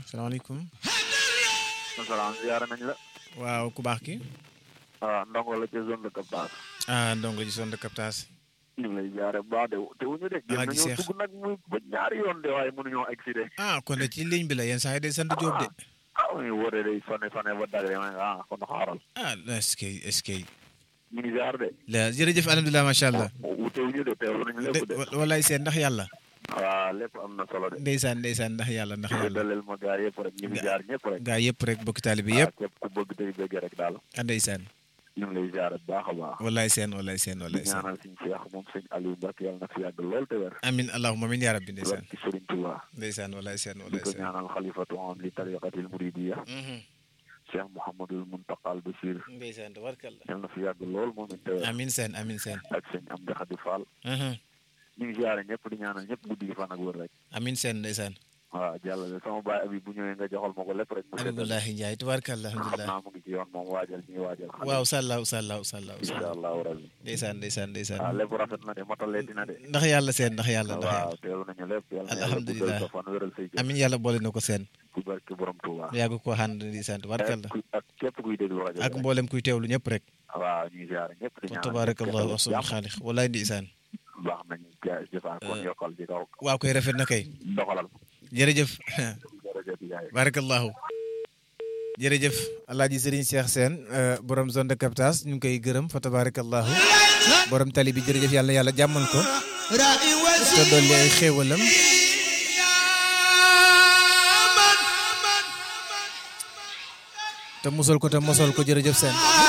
salaamaaleykum. salaam ziyaara nañ la. waaw ku baax ki. ndongo la ci zone de captage. ndongo ci zone de captage. ñu ngi lay ziyaare bu baax de te wuñu de. Alaaji nañoo Seex dugg nag muy ba ñaari yoon de waaye mënuñoo egg si de. kon de ci ligne bi la yenn saa yi day sant Diop de. muy wóoree day sonné ba dagg de kon xaaral. est-ce que. ñu ngi ziyaar de. jërëjëf alhamdulilah macha allah. wute wuñu de teewlu nañu lépp de. walaay seen ndax yàlla. waaw lépp am na solo de. ndeysaan ndax yàlla. dalal ma gaar yëpp rek ñu ngi jaar ñëpp rek. gaa yëpp rek bokki taalibe bi yëpp. képp ku bëgg tey bëgg rek daal. ndeysaan. ñu ngi lay ziyaare bu baax a baax. walaay seen. ñaanal suñu Cheikh moom sëñ Aliou Mbacke yàlla na fi yàgg lool te wér. amin allahumma amin yaa rabbi ndeysaan. ci Serigne Touba. ndeysaan walaay seen. di ko ñaanal xalifatu am li tariqatil muridiyya. Cheikh Mouhamadul Muntakal Bachir. ndeysaan tabarkalla. yàlla na fi yàgg lool moom it te wér. amin seen. ak sëñ Amdi Khady Fall. ñu ngi ziyaare ñëpp di ñaanal ñëpp guddi gi fan ak wër rek. amin seen ndeysaan. waaw jàllale sama baay abi bu ñëwee nga joxal ma ko lépp rek. Abdoulahi Ndiaye tubaarkalla alhamdulilah. xam naa mu ngi ci yoon moom waajal ñuy waajal. waaw sàllaaw. incha allahu rabbi. ndeysaan. waaw lépp rafet na de motalee dina de. ndax yàlla seen waaw teew nañu lépp. alhamdulilah yàlla fan wéral say jëf. amin yàlla boole na ko seen. ku barke borom Touba. yàgg ko xànd ndeysaan tubaarkalla. ak képp kuy déglu rajo ak mboolem kuy teewlu ñëpp rek. waaw ñuy ziyaare ñëpp di ñaanal. tabaarakallahu ahsanul xaaliq walaay ndeysaan. baax nañ jëfaan kon yokkal ci kaw. waaw koy rafet na kay. doxalal. jërëjëf. jërëjëf yaay. barakallahu. jërëjëf alaaji Serigne Cheikh Sène borom zone de captage ñu ngi koy gërëm fa tabarakallahu borom tali bi jërëjëf yàlla jàmmal ko te dolli ay xéewalam te musal ko te mosal ko jërëjëf Sène